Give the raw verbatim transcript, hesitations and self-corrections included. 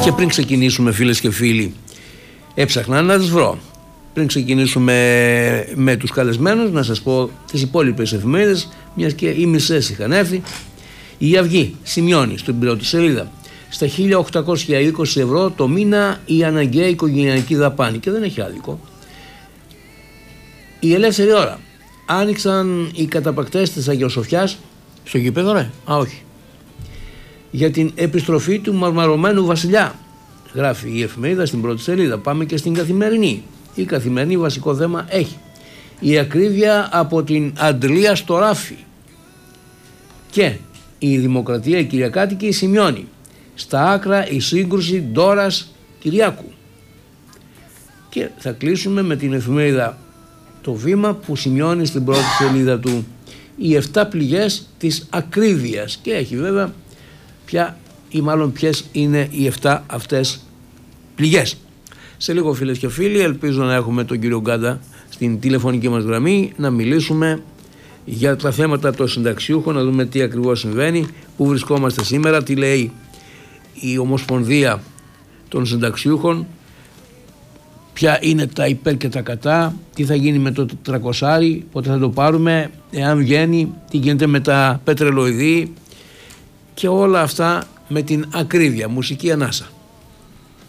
Και πριν ξεκινήσουμε, φίλες και φίλοι, έψαχνα να τις βρω. Πριν ξεκινήσουμε με τους καλεσμένους, να σας πω τις υπόλοιπες εφημερίδες, μιας και οι μισές είχαν έρθει. Η Αυγή σημειώνει στην πρώτη σελίδα: στα χίλια οκτακόσια είκοσι ευρώ το μήνα η αναγκαία οικογενειακή δαπάνη, και δεν έχει άδικο. Η Ελεύθερη Ώρα: άνοιξαν οι καταπακτές της Αγίας Σοφιάς στο γήπεδο, ρε, α όχι, για την επιστροφή του μαρμαρωμένου βασιλιά, γράφει η εφημερίδα στην πρώτη σελίδα. Πάμε και στην Καθημερινή. Η Καθημερινή βασικό θέμα έχει: η ακρίβεια από την Αντλία στο ράφι. Και η Δημοκρατία, η Κυριακάτικη, σημειώνει: στα άκρα η σύγκρουση Ντόρας Κυριάκου. Και θα κλείσουμε με την εφημερίδα Το Βήμα, που σημειώνει στην πρώτη σελίδα του οι εφτά πληγές της ακρίβειας, και έχει βέβαια ποια ή μάλλον ποιες είναι οι εφτά αυτές πληγές. Σε λίγο, φίλες και φίλοι, ελπίζω να έχουμε τον κύριο Γκάντα στην τηλεφωνική μας γραμμή να μιλήσουμε για τα θέματα των συνταξιούχων, να δούμε τι ακριβώς συμβαίνει, πού βρισκόμαστε σήμερα, τι λέει η Ομοσπονδία των Συνταξιούχων, ποια είναι τα υπέρ και τα κατά, τι θα γίνει με το τριακόσια, πότε θα το πάρουμε, εάν βγαίνει, τι γίνεται με τα πετρελοειδή και όλα αυτά με την ακρίβεια. Μουσική ανάσα.